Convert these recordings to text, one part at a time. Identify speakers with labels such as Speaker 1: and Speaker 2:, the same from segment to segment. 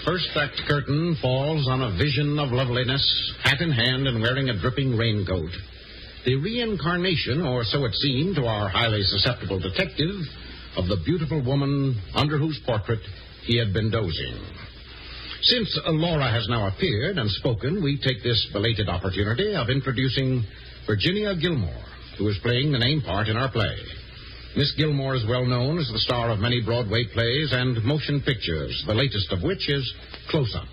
Speaker 1: first act curtain falls on a vision of loveliness, hat in hand and wearing a dripping raincoat. The reincarnation, or so it seemed to our highly susceptible detective, of the beautiful woman under whose portrait he had been dozing. Since Laura has now appeared and spoken, we take this belated opportunity of introducing Virginia Gilmore, who is playing the name part in our play. Miss Gilmore is well known as the star of many Broadway plays and motion pictures, the latest of which is Close Up.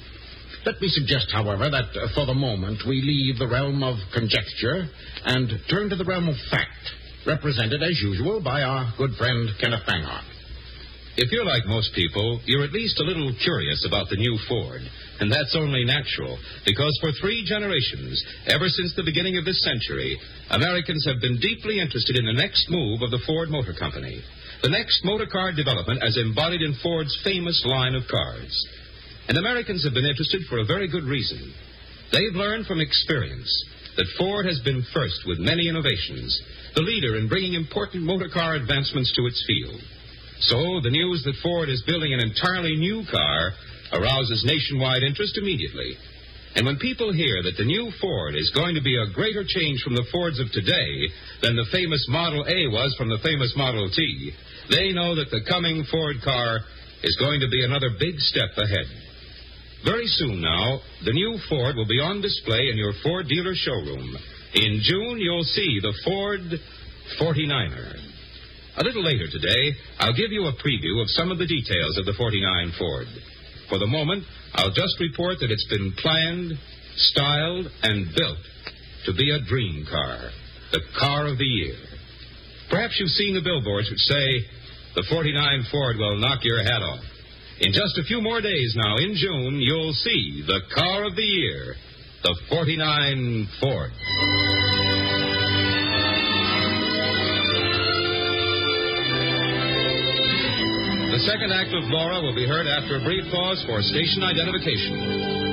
Speaker 1: Let me suggest, however, that for the moment we leave the realm of conjecture and turn to the realm of fact, represented as usual by our good friend Kenneth Bangor.
Speaker 2: If you're like most people, you're at least a little curious about the new Ford. And that's only natural, because for 3 generations, ever since the beginning of this century, Americans have been deeply interested in the next move of the Ford Motor Company, the next motor car development as embodied in Ford's famous line of cars. And Americans have been interested for a very good reason. They've learned from experience that Ford has been first with many innovations, the leader in bringing important motor car advancements to its field. So the news that Ford is building an entirely new car arouses nationwide interest immediately. And when people hear that the new Ford is going to be a greater change from the Fords of today than the famous Model A was from the famous Model T, they know that the coming Ford car is going to be another big step ahead. Very soon now, the new Ford will be on display in your Ford dealer showroom. In June, you'll see the Ford 49er. A little later today, I'll give you a preview of some of the details of the 49 Ford. For the moment, I'll just report that it's been planned, styled, and built to be a dream car, the car of the year. Perhaps you've seen the billboards which say, the 49 Ford will knock your hat off. In just a few more days now, in June, you'll see the car of the year, the 49 Ford. The second act of Laura will be heard after a brief pause for station identification.